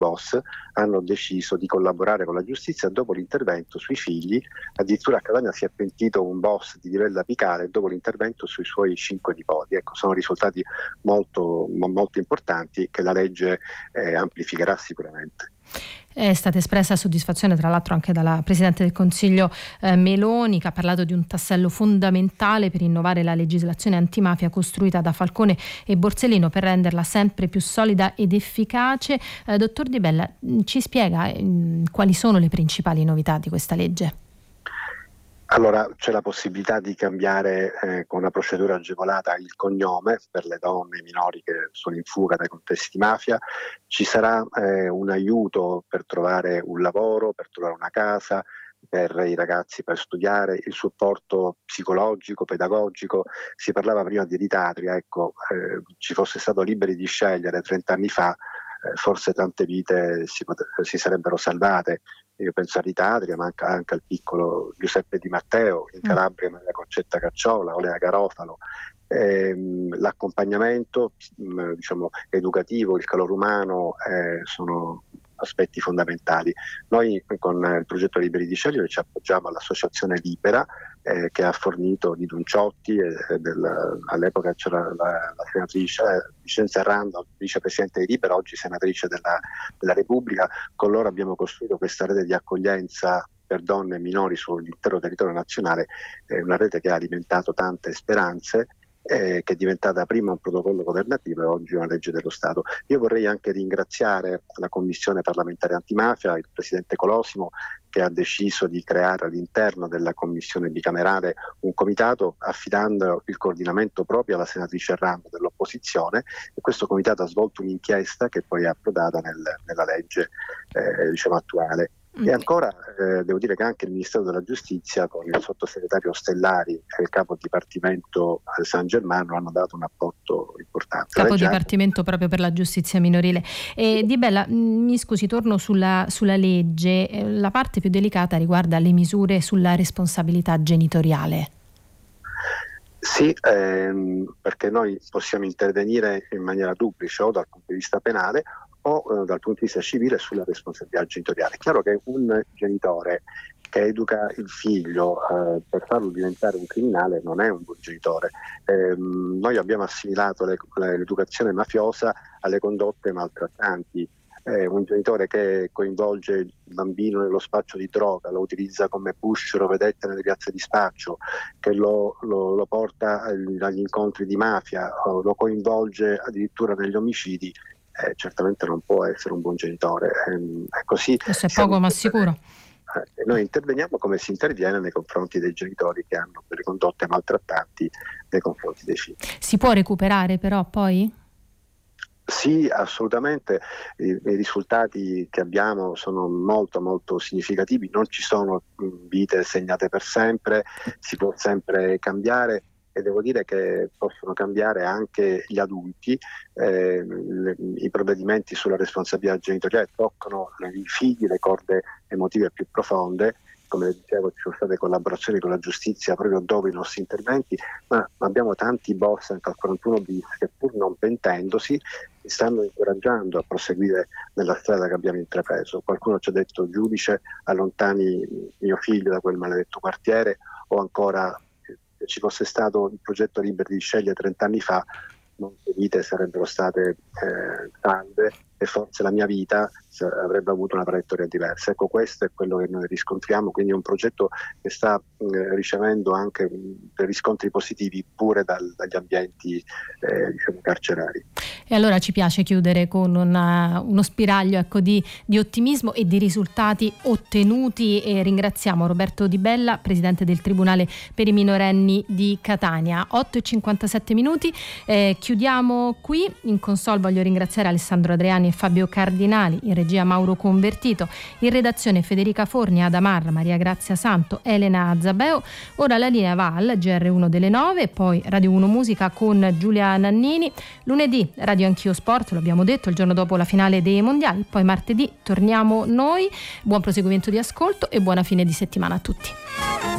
boss hanno deciso di collaborare con la giustizia dopo l'intervento sui figli. Addirittura a Catania si è pentito un boss di livello apicale dopo l'intervento sui suoi 5 nipoti. Ecco, sono risultati molto importanti che la legge amplificherà sicuramente. È stata espressa soddisfazione tra l'altro anche dalla Presidente del Consiglio Meloni, che ha parlato di un tassello fondamentale per innovare la legislazione antimafia costruita da Falcone e Borsellino per renderla sempre più solida ed efficace. Dottor Di Bella, ci spiega quali sono le principali novità di questa legge? Allora, c'è la possibilità di cambiare con una procedura agevolata il cognome per le donne minori che sono in fuga dai contesti di mafia. Ci sarà un aiuto per trovare un lavoro, per trovare una casa, per i ragazzi per studiare, il supporto psicologico, pedagogico. Si parlava prima di Ereditària, ecco, ci fosse stato Liberi di scegliere 30 anni fa, forse tante vite si sarebbero salvate. Io penso a Ereditària, ma anche al piccolo Giuseppe Di Matteo, in Calabria Maria Concetta Cacciola, Olea Garofalo. L'accompagnamento educativo, il calore umano sono aspetti fondamentali. Noi con il progetto Liberi di Scegliere ci appoggiamo all'associazione Libera che ha fornito di Dunciotti, all'epoca c'era la senatrice Vicenza Rando, vicepresidente di Libera, oggi senatrice della Repubblica. Con loro abbiamo costruito questa rete di accoglienza per donne e minori sull'intero territorio nazionale, una rete che ha alimentato tante speranze, che è diventata prima un protocollo governativo e oggi una legge dello Stato. Io vorrei anche ringraziare la Commissione parlamentare antimafia, il Presidente Colosimo, che ha deciso di creare all'interno della Commissione bicamerale un comitato affidando il coordinamento proprio alla senatrice Rando dell'opposizione, e questo comitato ha svolto un'inchiesta che poi è approdata nella legge attuale. E ancora devo dire che anche il Ministero della Giustizia con il sottosegretario Stellari e il capo dipartimento San Germano hanno dato un apporto importante. Capo dipartimento proprio per la giustizia minorile. Di Bella, mi scusi, torno sulla legge. La parte più delicata riguarda le misure sulla responsabilità genitoriale. Sì, perché noi possiamo intervenire in maniera duplice, o dal punto di vista penale o dal punto di vista civile sulla responsabilità genitoriale. È chiaro che un genitore che educa il figlio per farlo diventare un criminale non è un buon genitore. Noi abbiamo assimilato l'educazione mafiosa alle condotte maltrattanti. Un genitore che coinvolge il bambino nello spaccio di droga, lo utilizza come pusher o vedetta nelle piazze di spaccio, che lo porta agli incontri di mafia, lo coinvolge addirittura negli omicidi, certamente non può essere un buon genitore. È così. Questo è poco ma sicuro. Noi interveniamo come si interviene nei confronti dei genitori che hanno delle condotte maltrattanti nei confronti dei figli. Si può recuperare però poi? Sì, assolutamente. I risultati che abbiamo sono molto molto significativi. Non ci sono vite segnate per sempre, si può sempre cambiare, e devo dire che possono cambiare anche gli adulti. I provvedimenti sulla responsabilità genitoriale toccano i figli, le corde emotive più profonde. Come dicevo, ci sono state collaborazioni con la giustizia proprio dopo i nostri interventi, ma abbiamo tanti boss anche al 41 bis che, pur non pentendosi, ci stanno incoraggiando a proseguire nella strada che abbiamo intrapreso. Qualcuno ci ha detto: giudice, allontani mio figlio da quel maledetto quartiere, o ancora, se ci fosse stato il progetto Liberi di Scegliere 30 anni fa, molte vite sarebbero state salve e forse la mia vita avrebbe avuto una traiettoria diversa. Ecco, questo è quello che noi riscontriamo, quindi è un progetto che sta ricevendo anche dei riscontri positivi pure dagli ambienti carcerari. E allora ci piace chiudere con uno spiraglio di ottimismo e di risultati ottenuti, e ringraziamo Roberto Di Bella, Presidente del Tribunale per i minorenni di Catania. 8:57, chiudiamo qui. In console voglio ringraziare Alessandro Adriani e Fabio Cardinali, in regia Mauro Convertito, in redazione Federica Forni, Ada Marra, Maria Grazia Santo, Elena Zabeo. Ora la linea va al GR1 delle 9, poi Radio 1 Musica con Giulia Nannini. Lunedì Radio Anch'io Sport, lo abbiamo detto, il giorno dopo la finale dei mondiali. Poi martedì torniamo noi. Buon proseguimento di ascolto e buona fine di settimana a tutti.